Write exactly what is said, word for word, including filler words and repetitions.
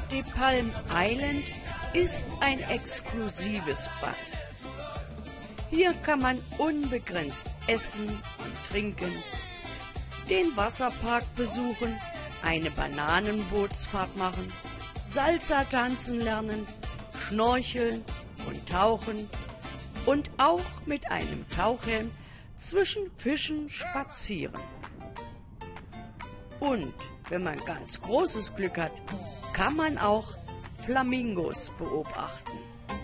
de Palm Island ist ein exklusives Bad. Hier kann man unbegrenzt essen und trinken, den Wasserpark besuchen, eine Bananenbootsfahrt machen, Salsa tanzen lernen, schnorcheln und tauchen und auch mit einem Tauchhelm zwischen Fischen spazieren. Und wenn man ganz großes Glück hat, kann man auch Flamingos beobachten.